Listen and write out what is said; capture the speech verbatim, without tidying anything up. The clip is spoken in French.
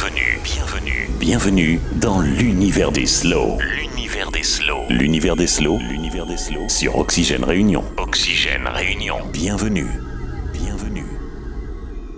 Bienvenue, bienvenue, bienvenue dans l'univers des slows. L'univers des slows. L'univers des slows. L'univers des slows. Sur Oxygène Réunion. Oxygène Réunion. Bienvenue, bienvenue.